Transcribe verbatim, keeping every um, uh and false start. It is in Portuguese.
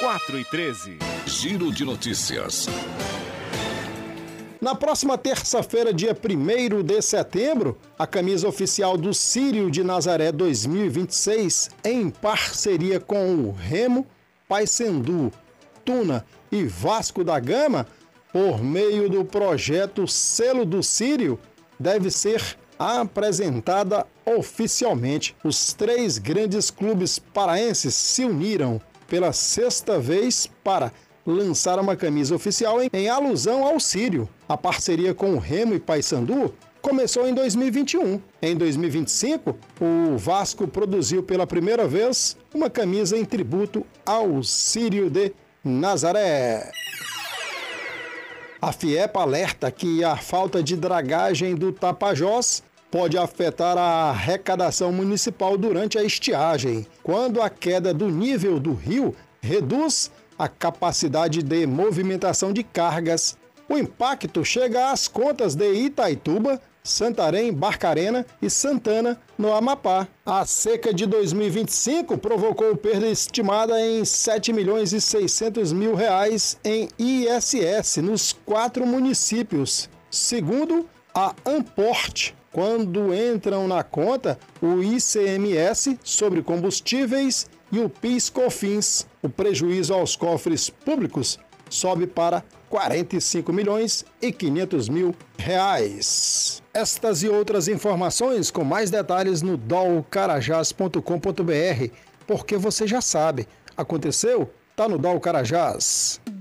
quatro e treze. Giro de notícias. Na próxima terça-feira, dia primeiro de setembro, a camisa oficial do Círio de Nazaré dois mil e vinte e seis, em parceria com o Remo, Paysandu, Tuna e Vasco da Gama, por meio do projeto Selo do Círio, deve ser apresentada oficialmente. Os três grandes clubes paraenses se uniram pela sexta vez para lançar uma camisa oficial em, em alusão ao Círio. A parceria com o Remo e Paysandu começou em dois mil e vinte e um. Em dois mil e vinte e cinco, o Vasco produziu pela primeira vez uma camisa em tributo ao Círio de Nazaré. A FIEPA alerta que a falta de dragagem do Tapajós pode afetar a arrecadação municipal durante a estiagem, quando a queda do nível do rio reduz a capacidade de movimentação de cargas. O impacto chega às contas de Itaituba, Santarém, Barcarena e Santana, no Amapá. A seca de dois mil e vinte e cinco provocou perda estimada em sete milhões e seiscentos mil reais em I S S nos quatro municípios, segundo a Amport, quando entram na conta o I C M S sobre combustíveis e o PIS/COFINS. O prejuízo aos cofres públicos sobe para quarenta e cinco milhões e quinhentos mil reais. Estas e outras informações com mais detalhes no dol carajás ponto com ponto br, porque você já sabe, aconteceu, tá no Dol Carajás.